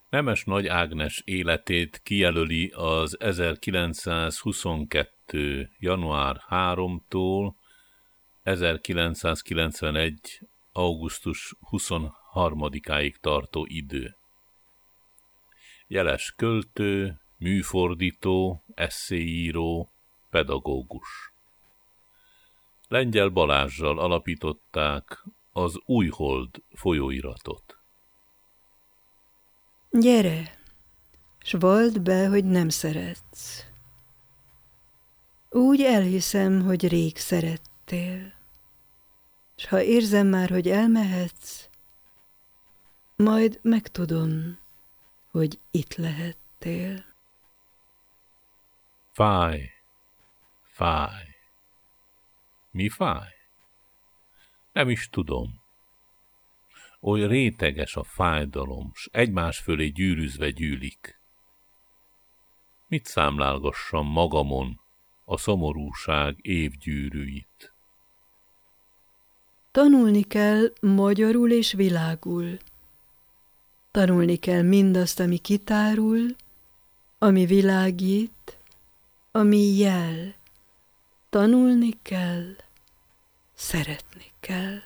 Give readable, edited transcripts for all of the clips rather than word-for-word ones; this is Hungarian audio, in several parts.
Nemes Nagy Ágnes életét kijelöli az 1922. január 3-tól 1991. augusztus 23-áig tartó idő. Jeles költő, műfordító, esszéíró, pedagógus. Lengyel Balázssal alapították az Újhold folyóiratot. Gyere, s vald be, hogy nem szeretsz. Úgy elhiszem, hogy rég szerettél, s ha érzem már, hogy elmehetsz, majd megtudom, hogy itt lehettél. Fáj, fáj. Mi fáj? Nem is tudom. Oly réteges a fájdalom, s egymás fölé gyűrűzve gyűlik. Mit számlálgassam magamon a szomorúság évgyűrűit? Tanulni kell magyarul és világul. Tanulni kell mindazt, ami kitárul, ami világít, ami jel. Tanulni kell, szeretni kell.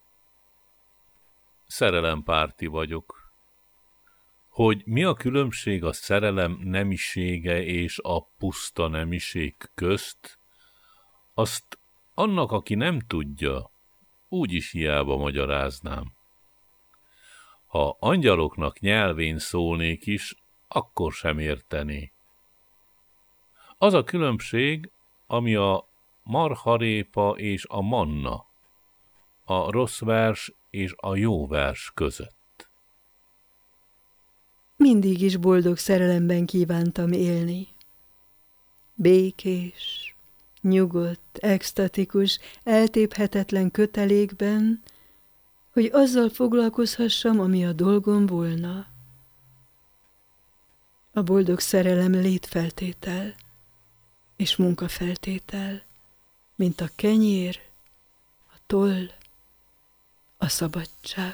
Szerelempárti vagyok. Hogy mi a különbség a szerelem nemisége és a puszta nemiség közt, azt annak, aki nem tudja, úgyis hiába magyaráznám. Ha angyaloknak nyelvén szólnék is, akkor sem értené. Az a különbség, ami a marharépa és a manna, a rossz vers és a jó vers között. Mindig is boldog szerelemben kívántam élni. Békés, nyugodt, extatikus, eltéphetetlen kötelékben, hogy azzal foglalkozhassam, ami a dolgom volna. A boldog szerelem létfeltétel és munkafeltétel, mint a kenyér, a toll, a szabadság.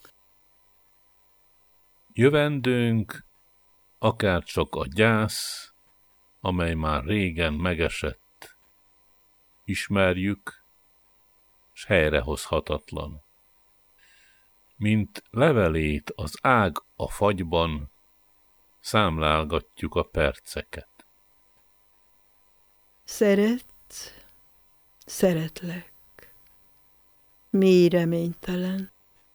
Jövendőnk akárcsak a gyász, amely már régen megesett, ismerjük, s helyrehozhatatlan. Mint levelét az ág a fagyban, számlálgatjuk a perceket. Szeretsz, szeretlek, mély reménytelen.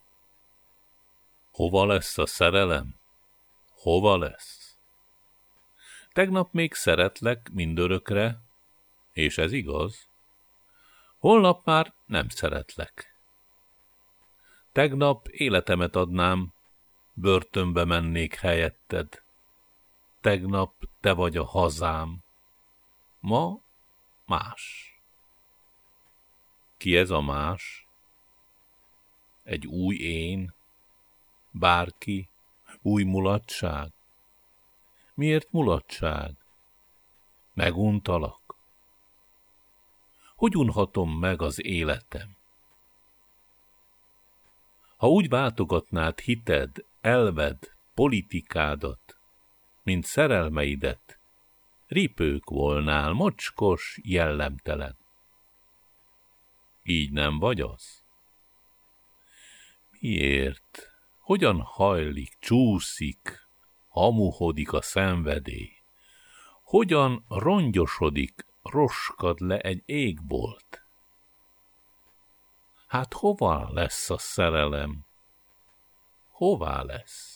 Hova lesz a szerelem? Hova lesz? Tegnap még szeretlek mindörökre, és ez igaz. Holnap már nem szeretlek. Tegnap életemet adnám, börtönbe mennék helyetted. Tegnap te vagy a hazám. Ma más. Ki ez a más? Egy új én? Bárki? Új mulatság? Miért mulatság? Meguntalak? Hogy unhatom meg az életem? Ha úgy váltogatnád hited, elved, politikádat, mint szerelmeidet, ripők volnál, mocskos, jellemtelen. Így nem vagy az? Miért? Hogyan hajlik, csúszik, hamuhodik a szenvedély? Hogyan rongyosodik, roskad le egy égbolt? Hát hova lesz a szerelem? Hová lesz?